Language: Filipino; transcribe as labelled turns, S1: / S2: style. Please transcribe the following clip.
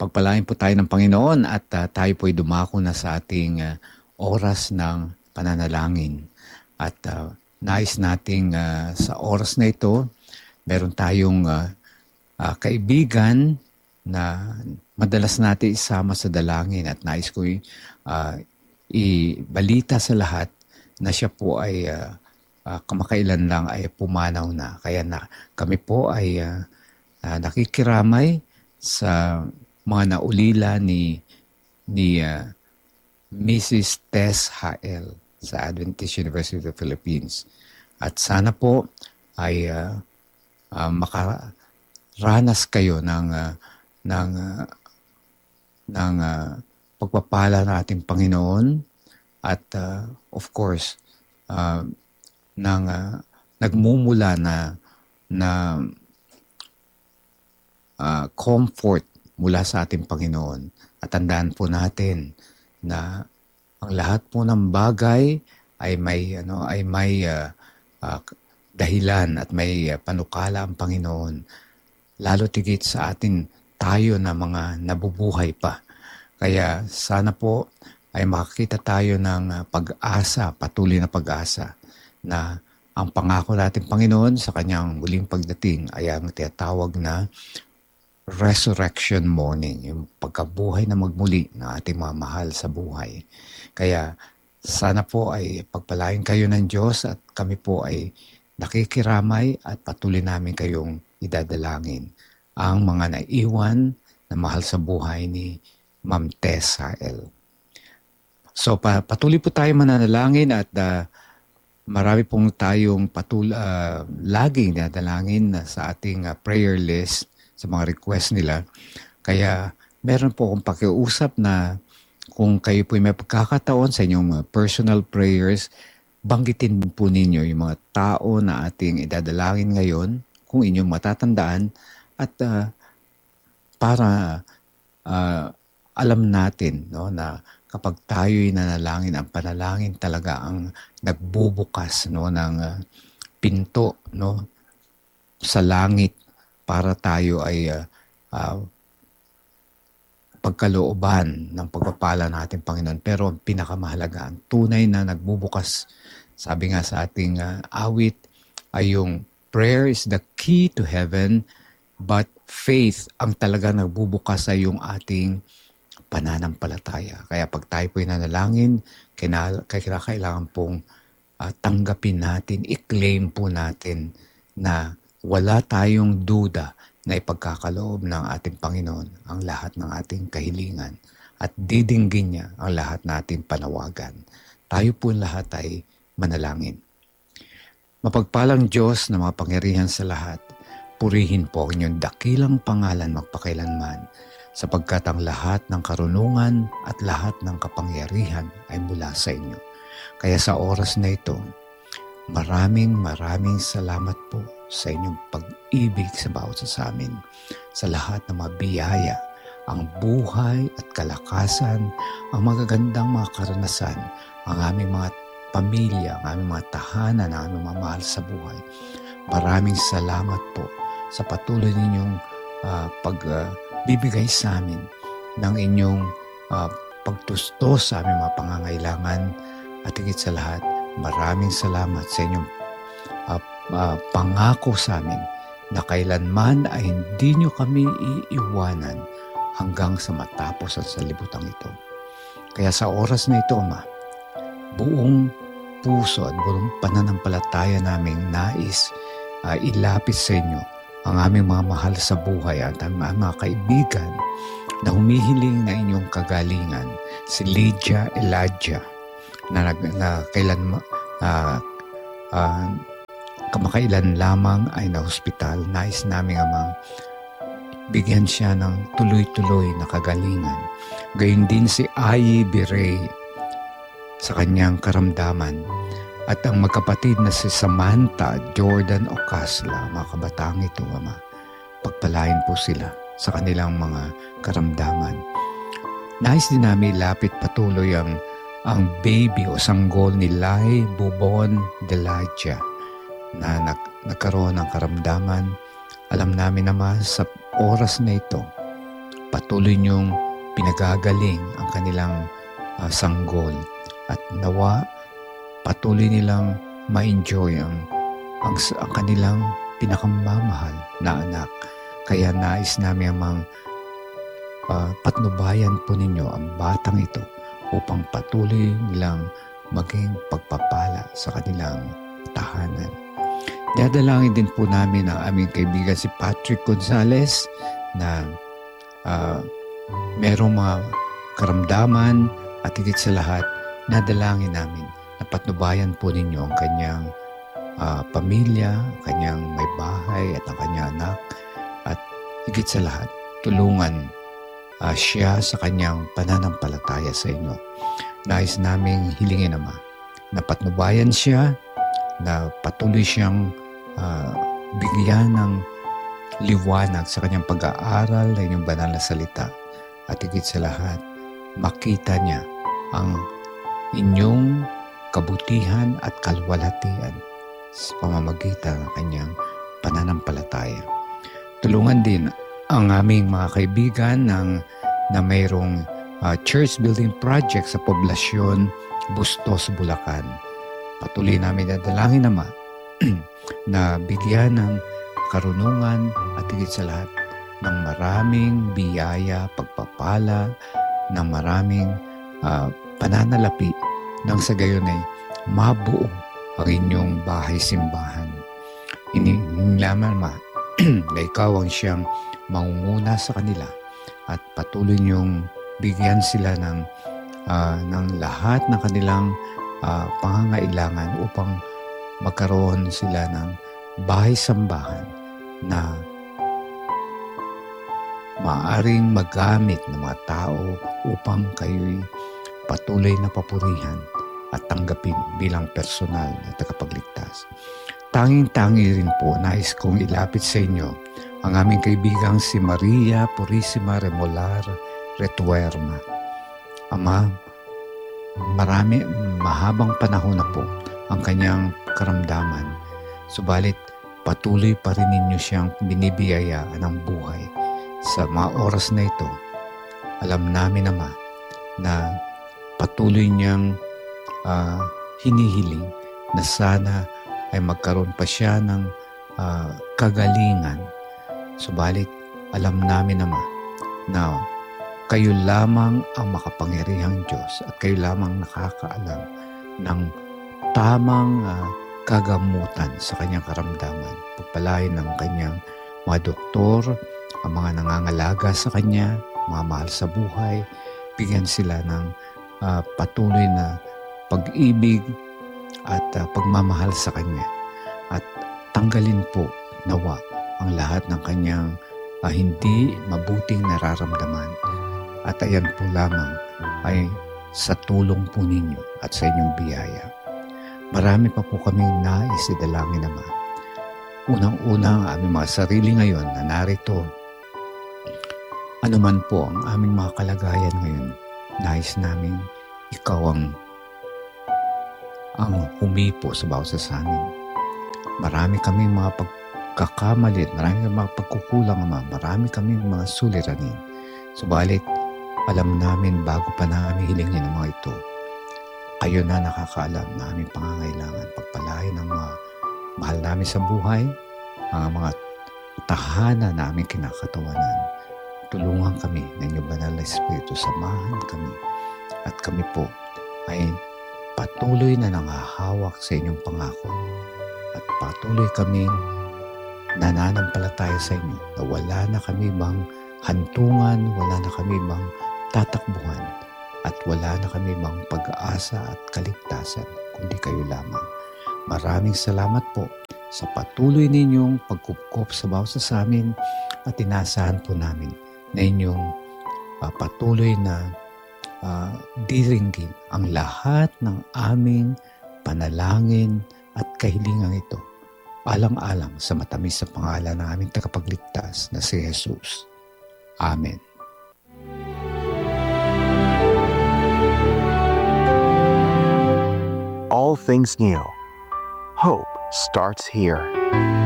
S1: Pagpalain po tayo ng Panginoon at tayo po'y dumako na sa ating oras ng pananalangin. At nais nating sa oras na ito, meron tayong kaibigan na madalas natin isama sa dalangin at nais ko'y ibalita sa lahat na siya po ay kamakailan lang ay pumanaw na. Kaya kami po ay nakikiramay sa mga naulila ni Mrs. Tess Hael sa Adventist University of the Philippines. At sana po ay makaranas kayo ng pagpapala ng ating Panginoon at of course nagmumula na comfort mula sa ating Panginoon. At tandaan po natin na ang lahat po ng bagay ay may dahilan at may panukala ang Panginoon. Lalo tigit sa atin tayo na mga nabubuhay pa. Kaya sana po ay makakita tayo ng pag-asa, patuloy na pag-asa na ang pangako natin Panginoon sa kanyang muling pagdating ay ang tinatawag na resurrection morning, yung pagkabuhay na magmuli ng ating mga mahal sa buhay. Kaya sana po ay pagpalain kayo ng Diyos at kami po ay nakikiramay at patuloy namin kayong idadalangin ang mga naiwan na mahal sa buhay ni Ma'am Tess Hael. So patuloy po tayo mananalangin at marami pong tayong laging dadalangin sa ating prayer list sa mga request nila. Kaya meron po akong pakiusap na kung kayo po may pagkakataon sa inyong personal prayers, banggitin po ninyo yung mga tao na ating idadalangin ngayon kung inyong matatandaan at para alam natin na kapag tayo'y nanalangin, ang panalangin talaga ang nagbubukas ng pinto sa langit para tayo ay pagkalooban ng pagpapala ng ating Panginoon. Pero ang pinakamahalaga, ang tunay na nagbubukas, sabi nga sa ating awit, ay yung prayer is the key to heaven, but faith ang talaga nagbubukas ay yung ating pananampalataya. Kaya pag tayo po'y nanalangin, kailangan pong tanggapin natin, i-claim po natin na wala tayong duda na ipagkakaloob ng ating Panginoon ang lahat ng ating kahilingan at didinggin niya ang lahat nating panawagan. Tayo po lahat ay manalangin. Mapagpalang Diyos na makapangyarihan sa lahat, purihin po ang inyong dakilang pangalan magpakailanman, sapagkat ang lahat ng karunungan at lahat ng kapangyarihan ay mula sa inyo. Kaya sa oras na ito, maraming salamat po sa inyong pag-ibig sa bawat sa amin, sa lahat ng mga biyaya, ang buhay at kalakasan, ang magagandang mga karanasan, ang aming mga pamilya, ang aming mga tahanan, ang aming mga mahal sa buhay. Maraming salamat po sa patuloy ninyong pagbibigay sa amin ng inyong pagtustos sa aming mga pangangailangan at higit sa lahat, maraming salamat sa inyong pangako sa amin na kailanman ay hindi nyo kami iiwanan hanggang sa matapos at sa libutang ito. Kaya sa oras na ito, Ama, buong puso at buong pananampalataya naming nais ilapit sa inyo ang aming mga mahal sa buhay at ang mga kaibigan na humihiling na inyong kagalingan, si Lydia Elijah na kailanman kamakailan lamang ay na-hospital. Nais namin Amang bigyan siya ng tuloy-tuloy na kagalingan. Gayun din si Ayi Birey sa kanyang karamdaman. At ang magkapatid na si Samantha Jordan Ocasla, mga kabataang ito, Ama, pagpalain po sila sa kanilang mga karamdaman. Nais din namin ilapit patuloy ang baby o sanggol ni Lai Bubon Delagia na nagkaroon ng karamdaman. Alam namin naman sa oras na ito patuloy niyong pinagagaling ang kanilang sanggol at nawa patuloy nilang ma-enjoy ang kanilang pinakamamahal na anak. Kaya nais namin amang patnubayan po ninyo ang batang ito upang patuloy nilang maging pagpapala sa kanilang tahanan. Dadalangin din po namin ang aming kaibigan si Patrick Gonzales na merong mga karamdaman at higit sa lahat, nadalangin namin na patnubayan po ninyo ang kanyang pamilya, ang kanyang may bahay at ang kanyang anak at higit sa lahat, tulungan siya sa kanyang pananampalataya sa inyo. Nais naming hilingin, Ama, na patnubayan siya, na patuloy siyang bigyan ng liwanag sa kanyang pag-aaral ng inyong banal na salita at higit sa lahat, makita niya ang inyong kabutihan at kalwalhatian sa pamamagitan ng kanyang pananampalataya. Tulungan din ang aming mga kaibigan na mayroong church building project sa poblasyon Bustos, Bulacan. Patuloy namin dadalangin, Ama, na bigyan ng karunungan at higit sa lahat ng maraming biyaya, pagpapala, ng maraming pananalapi nang sa gayon ay mabuo ang inyong bahay-simbahan. Hindi lamang, Ma, na ikaw ang siyang mangunguna sa kanila at patuloy niyong bigyan sila ng lahat ng kanilang pangangailangan upang magkaroon sila ng bahay-sambahan na maaaring magamit ng mga tao upang kayo'y patuloy na papurihan at tanggapin bilang personal na tagapagligtas. Tanging-tangi rin po nais kong ilapit sa inyo ang aming kaibigang si Maria Purisima Remolar Retuerma. Ama, mahabang panahon na po ang kanyang karamdaman. Subalit, patuloy pa rin ninyo siyang binibiyayaan ng buhay. Sa mga oras na ito, alam namin, Ama, na patuloy niyang hinihiling na sana ay magkaroon pa siya ng kagalingan. Subalit, alam namin, Ama, na kayo lamang ang makapangyarihang Diyos at kayo lamang nakakaalam ng tamang kagamutan sa kanyang karamdaman. Pagpalain ng kanyang mga doktor, ang mga nangangalaga sa kanya, mga mahal sa buhay, bigyan sila ng patuloy na pag-ibig at pagmamahal sa kanya. At tanggalin po nawa ang lahat ng kanyang hindi mabuting nararamdaman. At ayan po lamang ay sa tulong po ninyo at sa inyong biyaya. Marami pa po kaming nais idalangin, Ama. Unang-una ang aming mga sarili ngayon na narito. Ano man po ang aming mga kalagayan ngayon, nais namin ikaw ang humipo sa bawat sa amin. Marami kaming mga pagkakamali, marami kaming mga pagkukulang, Ama. Marami kaming mga suliranin. Subalit, alam namin bago pa namin hilingin ang mga ito, kayo na nakakaalam na aming pangangailangan. Pagpalain ang mga mahal namin sa buhay, ang mga tahanan na aming kinakatawanan. Tulungan kami ng inyong banal na Espiritu, samahan kami. At kami po ay patuloy na nangahawak sa inyong pangako. At patuloy kaming nananampalataya sa inyo na wala na kami bang hantungan, wala na kami bang tatakbuhan, at wala na kami bang pag-aasa at kaligtasan, kundi kayo lamang. Maraming salamat po sa patuloy ninyong pagkupkop sa bawat sa amin at inaasahan po namin na inyong patuloy na diringgin ang lahat ng aming panalangin at kahilingan ito, alang-alang sa matamis na pangalan ng aming tagapagligtas na si Jesus. Amen.
S2: All things new. Hope starts here.